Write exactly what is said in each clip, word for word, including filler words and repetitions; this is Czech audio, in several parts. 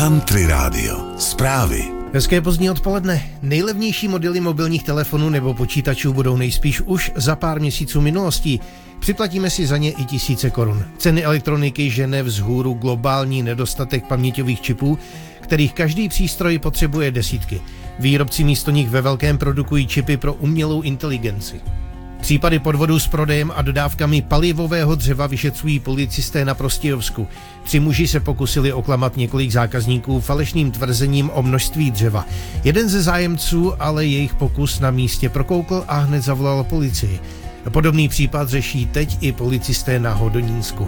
Country Radio. Zprávy. Hezké pozdní odpoledne. Nejlevnější modely mobilních telefonů nebo počítačů budou nejspíš už za pár měsíců minulostí. Připlatíme si za ně i tisíce korun. Ceny elektroniky žene vzhůru globální nedostatek paměťových čipů, kterých každý přístroj potřebuje desítky. Výrobci místo nich ve velkém produkují čipy pro umělou inteligenci. Případy podvodů s prodejem a dodávkami palivového dřeva vyšetřují policisté na Prostějovsku. Tři muži se pokusili oklamat několik zákazníků falešným tvrzením o množství dřeva. Jeden ze zájemců ale jejich pokus na místě prokoukl a hned zavolal policii. Podobný případ řeší teď i policisté na Hodonínsku.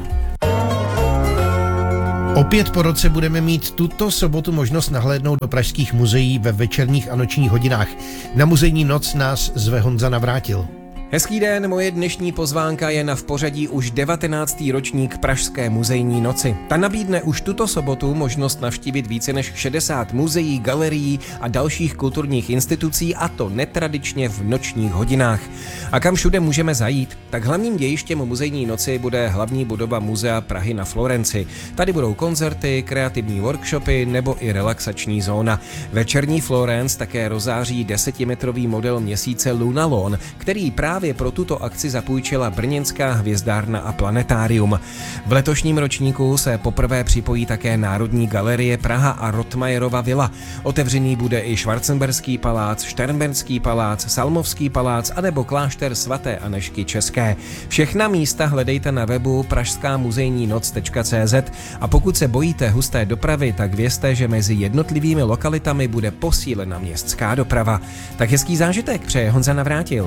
Opět po roce budeme mít tuto sobotu možnost nahlédnout do pražských muzeí ve večerních a nočních hodinách. Na muzejní noc nás zve Honza Navrátil. Hezký den, moje dnešní pozvánka je na v pořadí už devatenáctý ročník Pražské muzejní noci. Ta nabídne už tuto sobotu možnost navštívit více než šedesát muzeí, galerií a dalších kulturních institucí, a to netradičně v nočních hodinách. A kam všude můžeme zajít? Tak hlavním dějištěm muzejní noci bude hlavní budova Muzea Prahy na Florenci. Tady budou koncerty, kreativní workshopy nebo i relaxační zóna. Večerní Florence také rozáří desetimetrový model měsíce Lunalon, který právě pro tuto akci zapůjčila brněnská hvězdárna a planetárium. V letošním ročníku se poprvé připojí také Národní galerie Praha a Rottmayerova vila. Otevřený bude i Schwarzenberský palác, Šternberský palác, Salmovský palác a nebo klášter svaté Anežky České. Všechna místa hledejte na webu pražská muzejní noc tečka cé zet a pokud se bojíte husté dopravy, tak vězte, že mezi jednotlivými lokalitami bude posílena městská doprava. Tak hezký zážitek přeje Honza Navrátil.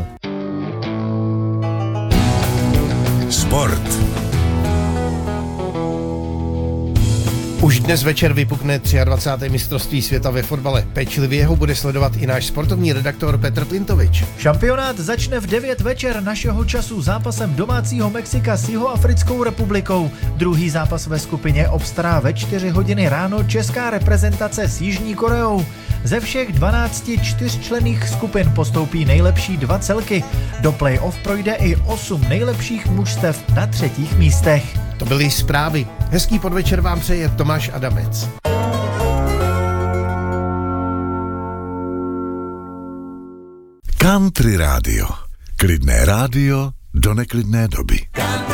Sport. Už dnes večer vypukne dvacáté třetí mistrovství světa ve fotbale. Pečlivě ho bude sledovat i náš sportovní redaktor Petr Plintovič. Šampionát začne v devět večer našeho času zápasem domácího Mexika s Jihoafrickou republikou. Druhý zápas ve skupině obstará ve čtyři hodiny ráno česká reprezentace s Jižní Koreou. Ze všech dvanácti čtyřčlenných skupin postoupí nejlepší dva celky. Do play-off projde i osm nejlepších mužstev na třetích místech. To byly zprávy. Hezký podvečer vám přeje Tomáš Adamec. Country Radio. Klidné rádio do neklidné doby.